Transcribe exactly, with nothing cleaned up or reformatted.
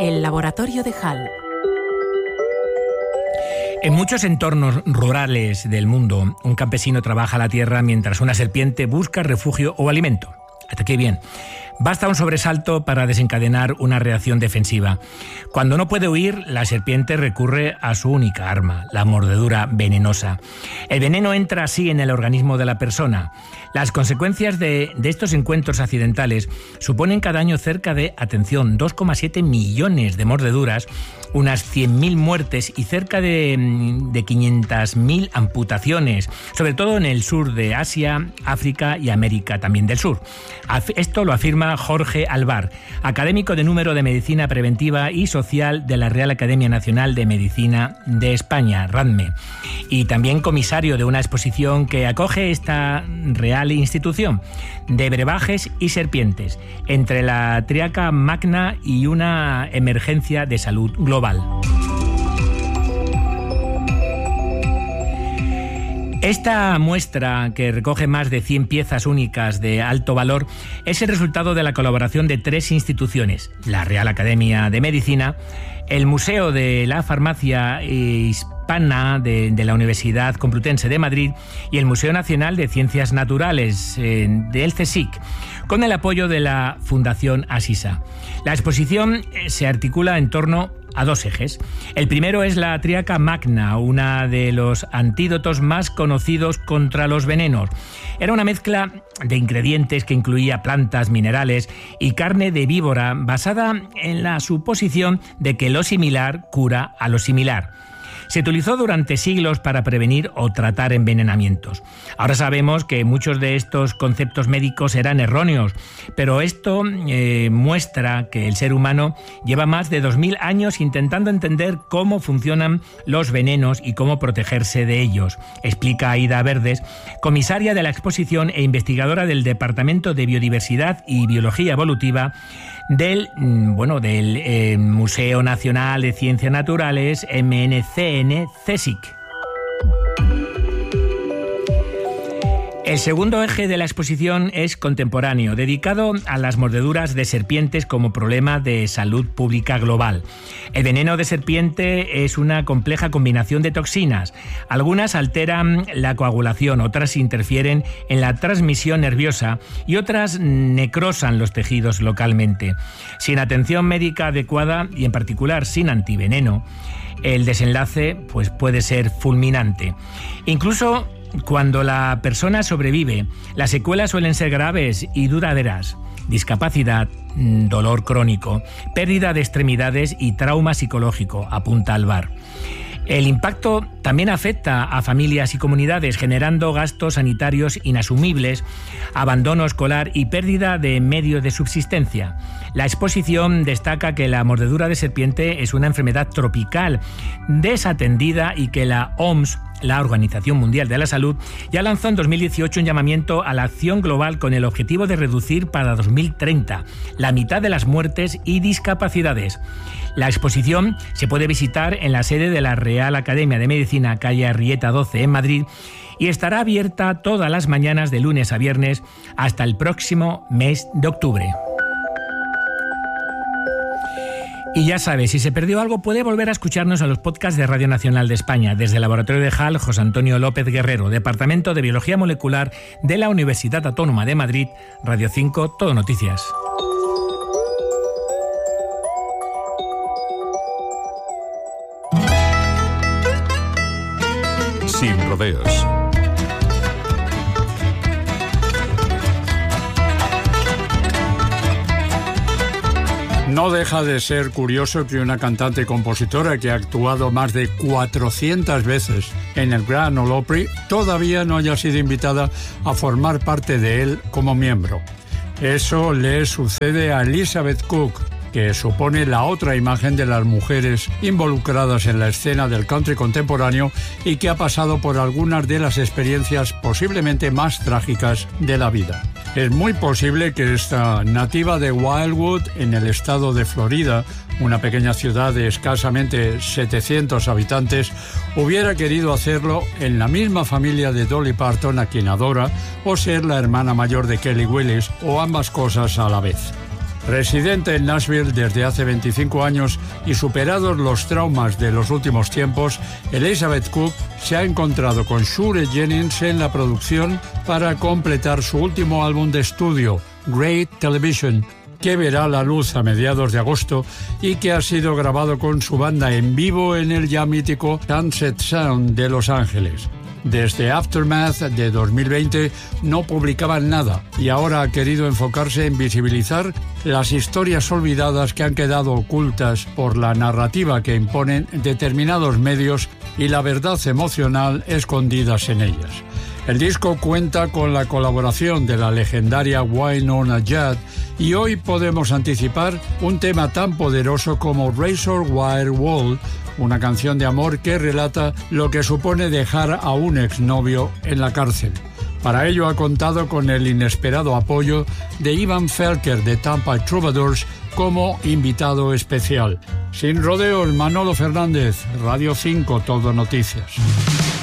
El laboratorio de Hall. En muchos entornos rurales del mundo, un campesino trabaja la tierra mientras una serpiente busca refugio o alimento. Hasta aquí bien. Basta un sobresalto para desencadenar una reacción defensiva. Cuando no puede huir, la serpiente recurre a su única arma, la mordedura venenosa. El veneno entra así en el organismo de la persona. Las consecuencias de, de estos encuentros accidentales suponen cada año cerca de, atención, dos coma siete millones de mordeduras, unas cien mil muertes y cerca de, de quinientas mil amputaciones, sobre todo en el sur de Asia, África y América también del sur. Esto lo afirma Jorge Alvar, académico de número de Medicina Preventiva y Social de la Real Academia Nacional de Medicina de España, RADME, y también comisario de una exposición que acoge esta real institución de brebajes y serpientes, entre la triaca magna y una emergencia de salud global. Esta muestra, que recoge más de cien piezas únicas de alto valor, es el resultado de la colaboración de tres instituciones: la Real Academia de Medicina, el Museo de la Farmacia Hispana de, de la Universidad Complutense de Madrid y el Museo Nacional de Ciencias Naturales eh, del CSIC, con el apoyo de la Fundación Asisa. La exposición se articula en torno a dos ejes. El primero es la triaca magna, una de los antídotos más conocidos contra los venenos. Era una mezcla de ingredientes que incluía plantas, minerales y carne de víbora, basada en la suposición de que lo similar cura a lo similar. Se utilizó durante siglos para prevenir o tratar envenenamientos. Ahora sabemos que muchos de estos conceptos médicos eran erróneos, pero esto eh, muestra que el ser humano lleva más de dos mil años intentando entender cómo funcionan los venenos y cómo protegerse de ellos, explica Aida Verdes, comisaria de la exposición e investigadora del Departamento de Biodiversidad y Biología Evolutiva del, bueno, del eh, Museo Nacional de Ciencias Naturales, M N C N CSIC. El segundo eje de la exposición es contemporáneo, dedicado a las mordeduras de serpientes como problema de salud pública global. El veneno de serpiente es una compleja combinación de toxinas. Algunas alteran la coagulación, otras interfieren en la transmisión nerviosa y otras necrosan los tejidos localmente. Sin atención médica adecuada y en particular sin antiveneno, el desenlace pues, puede ser fulminante. Incluso cuando la persona sobrevive, las secuelas suelen ser graves y duraderas: discapacidad, dolor crónico, pérdida de extremidades y trauma psicológico, apunta Alvar. El impacto también afecta a familias y comunidades, generando gastos sanitarios inasumibles, abandono escolar y pérdida de medios de subsistencia. La exposición destaca que la mordedura de serpiente es una enfermedad tropical desatendida y que la O M S, la Organización Mundial de la Salud, ya lanzó en dos mil dieciocho un llamamiento a la acción global con el objetivo de reducir para dos mil treinta la mitad de las muertes y discapacidades. La exposición se puede visitar en la sede de la Real Academia de Medicina, calle Arrieta doce, en Madrid, y estará abierta todas las mañanas de lunes a viernes hasta el próximo mes de octubre. Y ya sabes, si se perdió algo, puede volver a escucharnos en los podcasts de Radio Nacional de España, desde el Laboratorio de Hall, José Antonio López Guerrero, Departamento de Biología Molecular de la Universidad Autónoma de Madrid, Radio cinco, Todo Noticias. Sin rodeos. No deja de ser curioso que una cantante y compositora que ha actuado más de cuatrocientas veces en el Grand Ole Opry todavía no haya sido invitada a formar parte de él como miembro. Eso le sucede a Elizabeth Cook, que supone la otra imagen de las mujeres involucradas en la escena del country contemporáneo y que ha pasado por algunas de las experiencias posiblemente más trágicas de la vida. Es muy posible que esta nativa de Wildwood, en el estado de Florida, una pequeña ciudad de escasamente setecientos habitantes, hubiera querido hacerlo en la misma familia de Dolly Parton, a quien adora, o ser la hermana mayor de Kelly Willis, o ambas cosas a la vez. Residente en Nashville desde hace veinticinco años y superados los traumas de los últimos tiempos, Elizabeth Cook se ha encontrado con Shure Jennings en la producción para completar su último álbum de estudio, Great Television, que verá la luz a mediados de agosto y que ha sido grabado con su banda en vivo en el ya mítico Sunset Sound de Los Ángeles. Desde Aftermath de dos mil veinte no publicaban nada y ahora ha querido enfocarse en visibilizar las historias olvidadas que han quedado ocultas por la narrativa que imponen determinados medios y la verdad emocional escondidas en ellas. El disco cuenta con la colaboración de la legendaria Wynonna Judd y hoy podemos anticipar un tema tan poderoso como Razor Wire Wall, una canción de amor que relata lo que supone dejar a un exnovio en la cárcel. Para ello ha contado con el inesperado apoyo de Ivan Felker de Tampa Troubadours como invitado especial. Sin rodeos, Manolo Fernández, Radio cinco, Todo Noticias.